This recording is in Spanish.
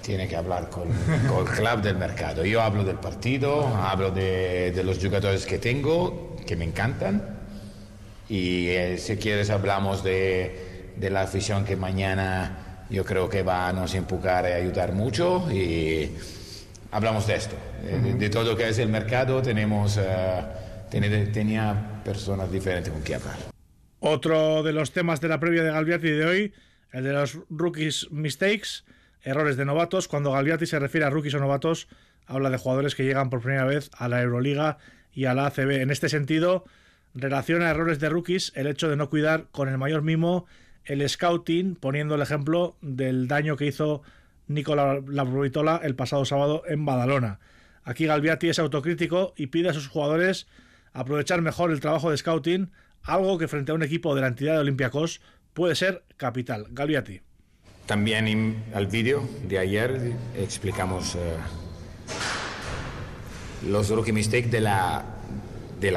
tiene que hablar con el club del mercado. Yo hablo del partido, hablo de los jugadores que tengo, que me encantan. Y si quieres hablamos de la afición que mañana yo creo que va a nos empujar y ayudar mucho. Y hablamos de esto, de todo lo que es el mercado. Tenía personas diferentes con quien hablar. Otro de los temas de la previa de Galbiati de hoy, el de los rookies mistakes, errores de novatos. Cuando Galbiati se refiere a rookies o novatos, habla de jugadores que llegan por primera vez a la Euroliga y a la ACB. En este sentido, relaciona errores de rookies el hecho de no cuidar con el mayor mimo el scouting, poniendo el ejemplo del daño que hizo Nicola Laprovitola el pasado sábado en Badalona. Aquí Galbiati es autocrítico y pide a sus jugadores aprovechar mejor el trabajo de scouting, algo que frente a un equipo de la entidad de Olympiacos puede ser capital. Galbiati. También en el vídeo de ayer explicamos los rookie mistakes